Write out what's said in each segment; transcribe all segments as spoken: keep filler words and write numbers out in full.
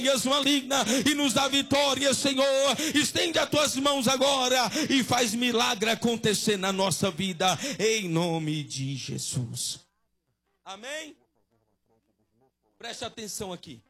maligna e nos dá vitória, Senhor. Estende as tuas mãos agora e faz milagre acontecer na nossa vida, em nome de Jesus. Amém? Preste atenção aqui.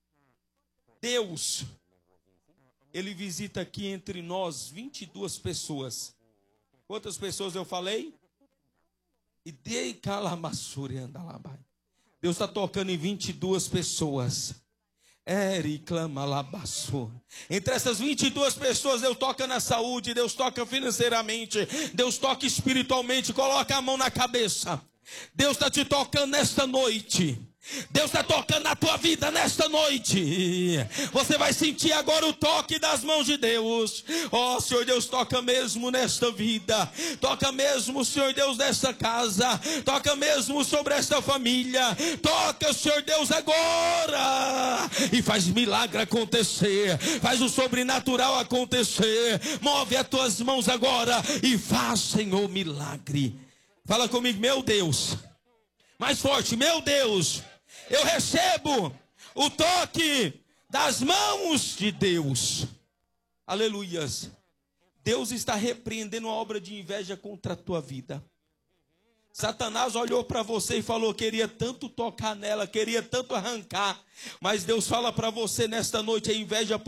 Deus, Ele visita aqui entre nós vinte e duas pessoas. Quantas pessoas eu falei? E dei calamassuri andalabai. Deus está tocando em vinte e duas pessoas. Eri clama labassou. Entre essas vinte e duas pessoas, Deus toca na saúde, Deus toca financeiramente, Deus toca espiritualmente. Coloca a mão na cabeça. Deus está te tocando nesta noite. Deus está tocando na tua vida nesta noite. Você vai sentir agora o toque das mãos de Deus. Ó oh, Senhor Deus, toca mesmo nesta vida. Toca mesmo, Senhor Deus, nesta casa. Toca mesmo sobre esta família. Toca, Senhor Deus, agora. E faz milagre acontecer. Faz o sobrenatural acontecer. Move as tuas mãos agora e faz, Senhor, milagre. Fala comigo, meu Deus. Mais forte, meu Deus. Eu recebo o toque das mãos de Deus. Aleluias. Deus está repreendendo a obra de inveja contra a tua vida. Satanás olhou para você e falou, queria tanto tocar nela, queria tanto arrancar. Mas Deus fala para você nesta noite, a inveja pode